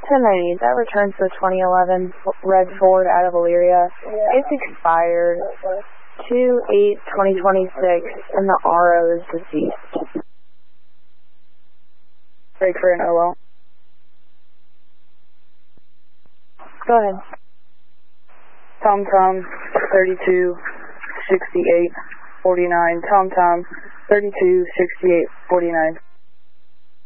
1090, that returns the 2011 red Ford out of Elyria. It's expired 2/8/2026, and the RO is deceased. Break for an OL. Go ahead. TomTom 326849. TomTom 326849.